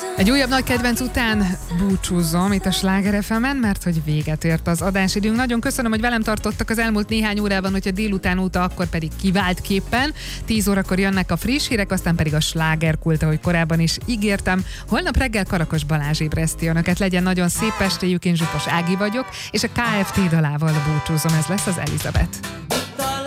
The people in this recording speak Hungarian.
Egy újabb nagy kedvenc után búcsúzom itt a Sláger FM-en, mert hogy véget ért az adásidőnk. Nagyon köszönöm, hogy velem tartottak az elmúlt néhány órában, hogyha délután óta, akkor pedig kiváltképpen. 10 órakor jönnek a friss hírek, aztán pedig a slágerkult, ahogy korábban is ígértem. Holnap reggel Karakos Balázs ébreszti önöket. Legyen nagyon szép estéjük, én Zsupos Ági vagyok, és a KFT dalával búcsúzom, ez lesz az Elizabeth.